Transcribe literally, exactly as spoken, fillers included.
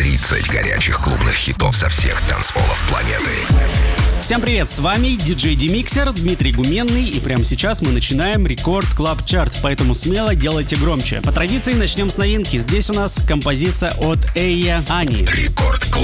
тридцать горячих клубных хитов со всех танцполов планеты. Всем привет, с вами диджей Демиксер, Дмитрий Гуменный, и прямо сейчас мы начинаем Рекорд Клаб Чарт, поэтому смело делайте громче. По традиции начнем с новинки. Здесь у нас композиция от Эйя Ани. Рекорд